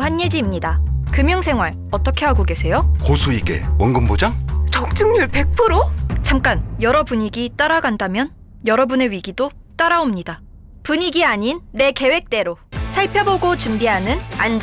한예지입니다. 금융생활 어떻게 하고 계세요? 고수익에 원금 보장? 적중률 100%? 잠깐, 여러 분위기 따라간다면 여러분의 위기도 따라옵니다. 분위기 아닌 내 계획대로 살펴보고 준비하는 안전